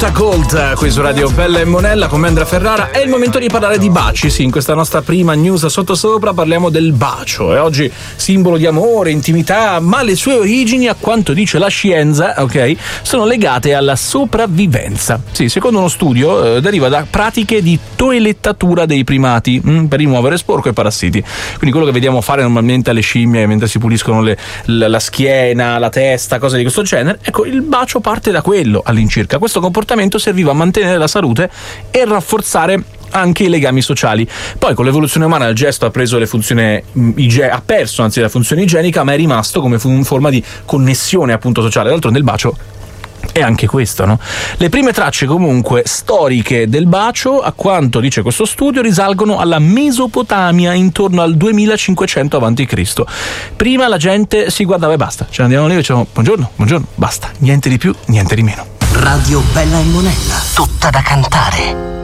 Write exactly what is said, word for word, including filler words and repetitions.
Jutta Gold qui su Radio Bella e Monella con me Andrea Ferrara. È il momento di parlare di baci, sì, in questa nostra prima news sottosopra parliamo del bacio. E oggi simbolo di amore, intimità, ma le sue origini, a quanto dice la scienza, ok, sono legate alla sopravvivenza. Sì, secondo uno studio eh, deriva da pratiche di toelettatura dei primati mh, per rimuovere sporco e parassiti. Quindi quello che vediamo fare normalmente alle scimmie mentre si puliscono le, la, la schiena, la testa, cose di questo genere, ecco, il bacio parte da quello all'incirca. Questo comportamento serviva a mantenere la salute e rafforzare anche i legami sociali. Poi con l'evoluzione umana il gesto ha preso le funzioni ige- ha perso anzi la funzione igienica, ma è rimasto come fu- forma di connessione appunto sociale. D'altronde il bacio è anche questo, no? Le prime tracce comunque storiche del bacio, a quanto dice questo studio, risalgono alla Mesopotamia intorno al duemilacinquecento avanti Cristo. Prima la gente si guardava e basta, ce ne andiamo lì e dicevamo buongiorno, buongiorno, basta, niente di più, niente di meno. Radio Bella e Monella, tutta da cantare.